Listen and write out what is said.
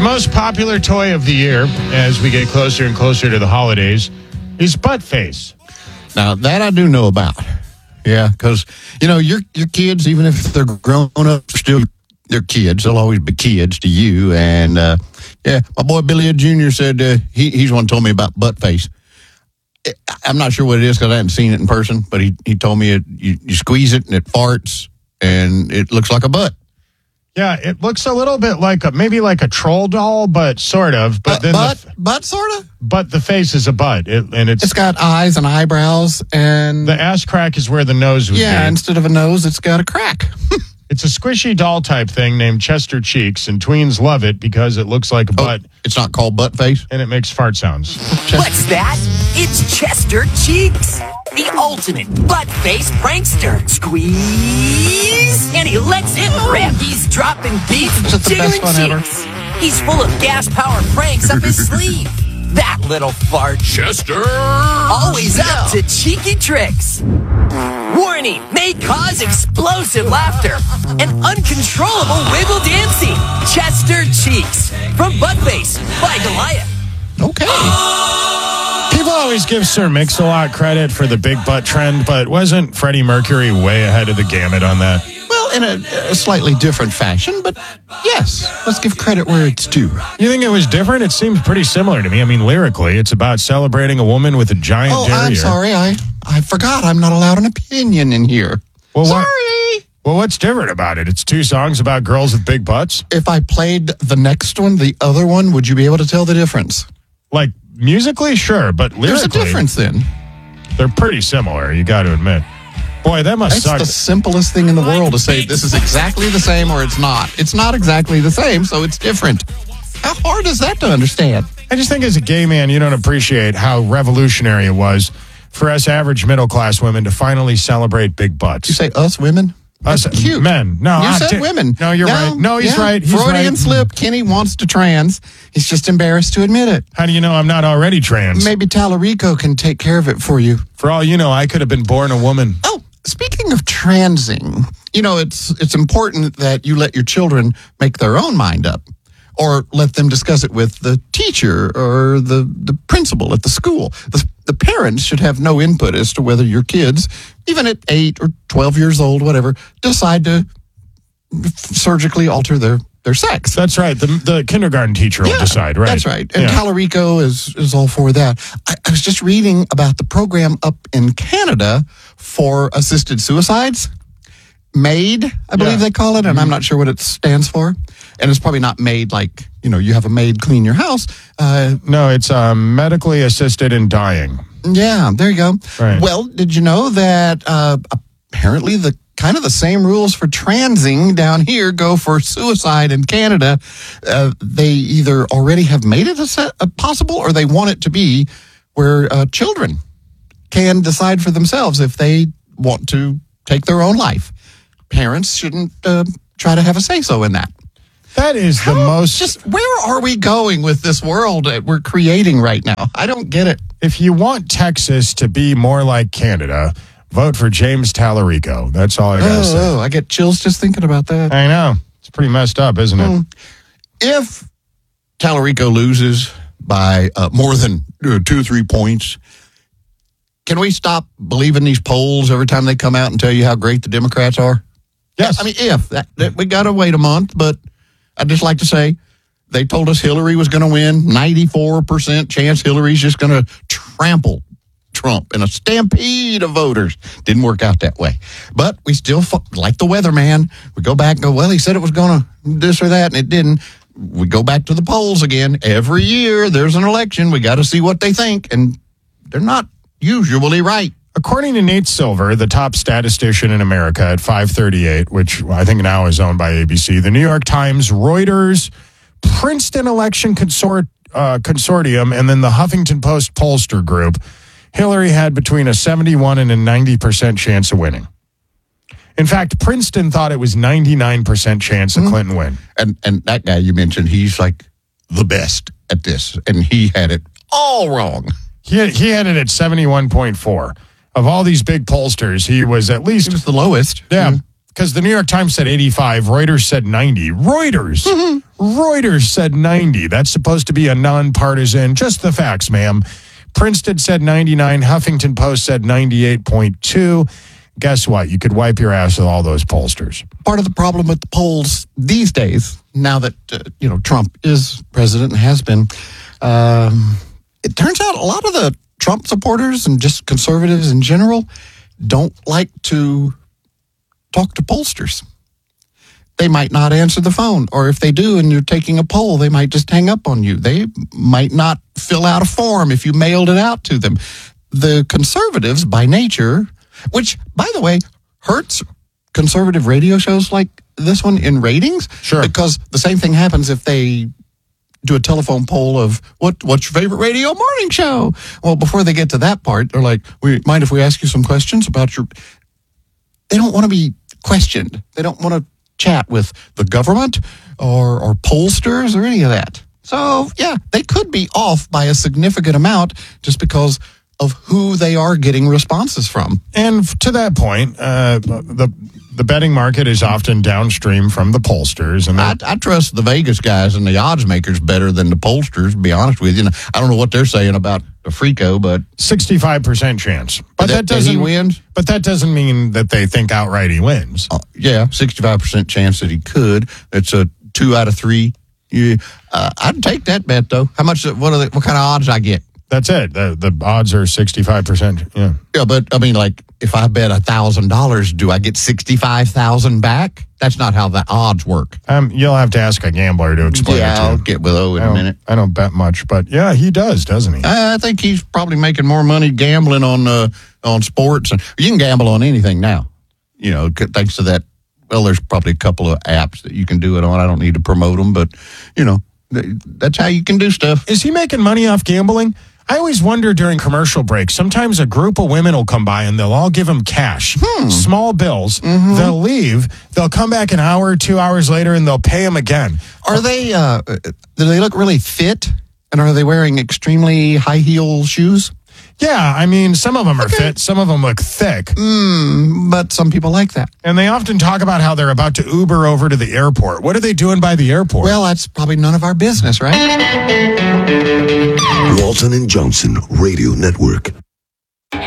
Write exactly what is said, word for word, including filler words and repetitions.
most popular toy of the year as we get closer and closer to the holidays is butt face. Now, that I do know about. Yeah, because, you know, your your kids, even if they're grown up, still they're kids. They'll always be kids to you. And, uh, yeah, my boy Billy Junior said uh, he, he's one told me about butt face. I'm not sure what it is because I haven't seen it in person, but he, he told me it, you, you squeeze it and it farts and it looks like a butt. Yeah, it looks a little bit like a maybe like a troll doll, but sort of. But uh, then butt, the, butt sort of. But the face is a butt, it, and it's it's got eyes and eyebrows, and the ass crack is where the nose would yeah, be. instead of a nose, it's got a crack. It's a squishy doll type thing named Chester Cheeks, and tweens love it because it looks like a oh, butt. It's not called butt face, and it makes fart sounds. What's that? It's Chester Cheeks, the ultimate butt-face prankster. Squeeze, and he lets it rip. He's dropping beats and Just the best jiggling one cheeks. He's full of gas-powered pranks up his sleeve. That little fart. Chester! Always up to cheeky tricks. Warning, may cause explosive laughter and uncontrollable wiggle dancing. Chester Cheeks from Buttface by Goliath. Okay. People always give Sir Mix-a-Lot credit for the big butt trend, but wasn't Freddie Mercury way ahead of the gamut on that? Well, in a, a slightly different fashion, but yes, let's give credit where it's due. You think it was different? It seems pretty similar to me. I mean, lyrically, it's about celebrating a woman with a giant Oh, derriere. I'm sorry. I, I forgot. I'm not allowed an opinion in here. Well, sorry. What, well, what's different about it? It's two songs about girls with big butts? If I played the next one, the other one, would you be able to tell the difference? Like, musically, sure, but lyrically... There's a difference then. They're pretty similar, you got to admit. Boy, that must That's suck. the simplest thing in the world to say this is exactly the same or it's not. It's not exactly the same, so it's different. How hard is that to understand? I just think as a gay man, you don't appreciate how revolutionary it was for us average middle-class women to finally celebrate big butts. You say us women? Us That's cute. men. No, you I said t- women. No, you're no, right. No, he's yeah, right. He's Freudian right. slip. Kenny wants to trans. He's just embarrassed to admit it. How do you know I'm not already trans? Maybe Tallarico can take care of it for you. For all you know, I could have been born a woman. Oh, speaking of transing, you know, it's it's important that you let your children make their own mind up or let them discuss it with the teacher or the, the principal at the school. The, the parents should have no input as to whether your kids, even at eight or twelve years old, whatever, decide to surgically alter their, their sex. That's right. The, the kindergarten teacher will Yeah, decide, right? That's right. And Yeah. Tallarico is, is all for that. I, I was just reading about the program up in Canada for assisted suicides. MAID, I believe Yeah. they call it, and I'm not sure what it stands for. And it's probably not made like, you know, you have a maid clean your house. Uh, No, it's um, medically assisted in dying. yeah, there you go. Right. Well, did you know that uh, apparently the kind of the same rules for transing down here go for suicide in Canada? Uh, they either already have made it a se- a possible or they want it to be where uh, children can decide for themselves if they want to take their own life. Parents shouldn't uh, try to have a say-so in that. That is the How- most... Just where are we going with this world that we're creating right now? I don't get it. If you want Texas to be more like Canada, vote for James Tallarico. That's all I got to Oh, say. oh, I get chills just thinking about that. I know. It's pretty messed up, isn't it? Mm. If Tallarico loses by uh, more than uh, two or three points, can we stop believing these polls every time they come out and tell you how great the Democrats are? Yes. I mean, if. That, that, we got to wait a month, but I'd just like to say they told us Hillary was going to win. ninety-four percent chance Hillary's just going to trample Trump in a stampede of voters. Didn't work out that way. But we still, like the weatherman, we go back and go, well, he said it was going to this or that, and it didn't. We go back to the polls again. Every year there's an election. We got to see what they think, and they're not usually right. According to Nate Silver, the top statistician in America at five thirty-eight, which I think now is owned by A B C, the New York Times, Reuters, Princeton Election Consort, uh, Consortium, and then the Huffington Post pollster group, Hillary had between a seventy-one and a ninety percent chance of winning. In fact, Princeton thought it was ninety-nine percent chance of Clinton win. And and that guy you mentioned, he's like the best at this, and he had it all wrong. He had, he had it at seventy-one point four. Of all these big pollsters, he was at least... He was the lowest. Yeah. because the New York Times said eighty-five, Reuters said ninety. Reuters, Reuters said ninety. That's supposed to be a nonpartisan, just the facts, ma'am. Princeton said ninety-nine. Huffington Post said ninety-eight point two. Guess what? You could wipe your ass with all those pollsters. Part of the problem with the polls these days, now that uh, you know Trump is president and has been, um, it turns out a lot of the Trump supporters and just conservatives in general don't like to talk to pollsters. They might not answer the phone, or if they do and you're taking a poll, they might just hang up on you. They might not fill out a form if you mailed it out to them. The conservatives, by nature, which, by the way, hurts conservative radio shows like this one in ratings. Sure. Because the same thing happens if they do a telephone poll of what what's your favorite radio morning show? Well, before they get to that part, they're like, we mind if we ask you some questions about your... They don't want to be questioned. They don't want to chat with the government or, or pollsters or any of that. So, yeah, they could be off by a significant amount just because of who they are getting responses from. And to that point, uh, the the betting market is often downstream from the pollsters. And I, I trust the Vegas guys and the odds makers better than the pollsters, to be honest with you. I don't know what they're saying about the Frico, but sixty-five percent chance. But that, that, that doesn't he wins? But that doesn't mean that they think outright he wins. Uh, yeah, sixty-five percent chance that he could. It's a two out of three. Yeah, uh, I'd take that bet, though. How much, what are the, what kind of odds I get? That's it. The, the odds are sixty-five percent. Yeah. Yeah, but I mean, like, if I bet one thousand dollars, do I get sixty-five thousand dollars back? That's not how the odds work. Um, you'll have to ask a gambler to explain yeah, it to I'll you. get with O in I a don't- minute. I don't bet much, but yeah, he does, doesn't he? I think he's probably making more money gambling on uh, on sports. And you can gamble on anything now, you know, c- thanks to that. Well, there's probably a couple of apps that you can do it on. I don't need to promote them, but, you know, th- that's how you can do stuff. Is he making money off gambling? I always wonder during commercial breaks, sometimes a group of women will come by and they'll all give him cash, small bills. They'll leave. They'll come back an hour, two hours later, and they'll pay him again. Are they, uh, do they look really fit? And are they wearing extremely high heel shoes? Yeah, I mean, some of them are fit, some of them look thick. Mm, but some people like that. And they often talk about how they're about to Uber over to the airport. What are they doing by the airport? Well, that's probably none of our business, right? Walton and Johnson Radio Network.